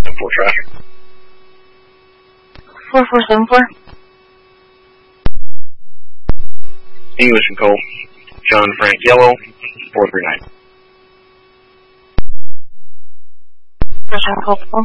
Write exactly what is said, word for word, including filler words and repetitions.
four traffic. four four seven four. English and Cole. John Frank Yellow, four three nine. John Cole.